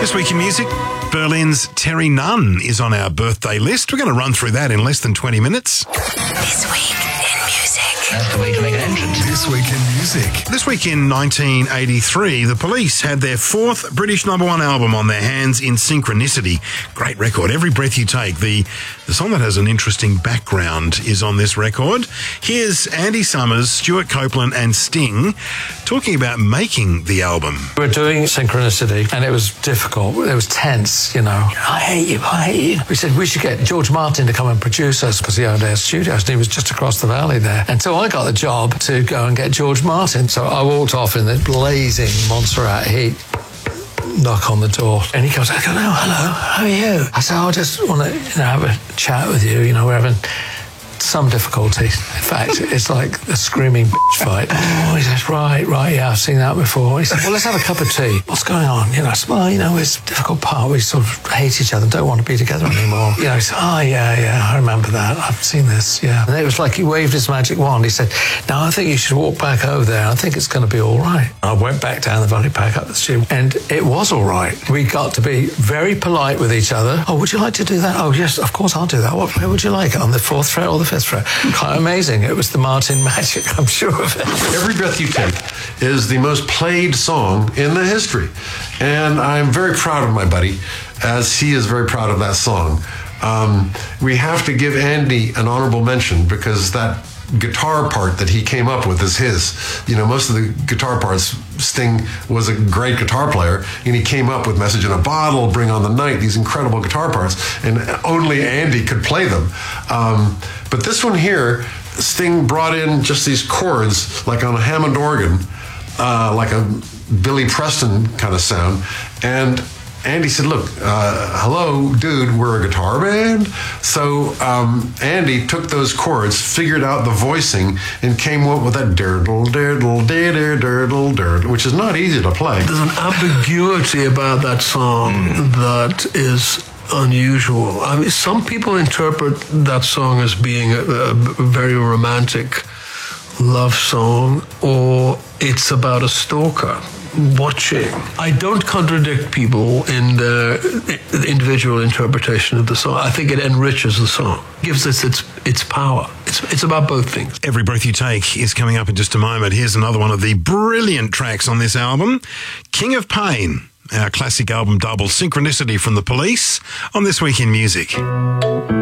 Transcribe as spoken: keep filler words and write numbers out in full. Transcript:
This week in music, Berlin's Terry Nunn is on our birthday list. We're going to run through that in less than twenty minutes. This week in music. That's the way to make an entrance. This week in music. This week in nineteen eighty-three, the Police had their fourth British number one album on their hands in Synchronicity. Great record. Every Breath You Take. The, the song that has an interesting background is on this record. Here's Andy Summers, Stuart Copeland and Sting talking about making the album. We were doing Synchronicity and it was difficult. It was tense, you know. I hate you, I hate you. We said we should get George Martin to come and produce us because he owned our studios and he was just across the valley there. And so I got the job to go and get George Martin. So I walked off in the blazing Montserrat heat, knock on the door, and he goes, I go, no, hello, how are you? I said, oh, I just want to you know, have a chat with you. You know, we're having some difficulty. In fact, it's like a screaming bitch fight. Oh, he says, right, right, yeah, I've seen that before. He said, well, let's have a cup of tea. What's going on? You know, I said, well, you know, it's a difficult part. We sort of hate each other and don't want to be together anymore. You know, he said, oh, yeah, yeah, I remember that. I've seen this, yeah. And it was like he waved his magic wand. He said, now I think you should walk back over there. I think it's going to be all right. I went back down the valley, back up the street, and it was all right. We got to be very polite with each other. Oh, would you like to do that? Oh, yes, of course I'll do that. What, where would you like it? On the fourth fret or the fifth fret? Quite amazing. It was the Martin magic, I'm sure of it. Every Breath You Take is the most played song in the history. And I'm very proud of my buddy, as he is very proud of that song. Um, we have to give Andy an honorable mention because that guitar part that he came up with is his. You know, most of the guitar parts, Sting was a great guitar player, and he came up with Message in a Bottle, Bring on the Night, these incredible guitar parts, and only Andy could play them. Um, but this one here, Sting brought in just these chords, like on a Hammond organ, uh, like a Billy Preston kind of sound, and Andy said, look, uh, hello, dude, we're a guitar band. So um, Andy took those chords, figured out the voicing, and came up with that dirdle, dirdle, dirdle, dirdle, dirdle, which is not easy to play. There's an ambiguity about that song that is unusual. I mean, some people interpret that song as being a, a very romantic love song, or it's about a stalker watching. I don't contradict people in the, the individual interpretation of the song. I think it enriches the song, gives us its its power. It's it's about both things. Every Breath You Take is coming up in just a moment. Here's another one of the brilliant tracks on this album, King of Pain, our classic album double, Synchronicity from the Police, on This Week in Music.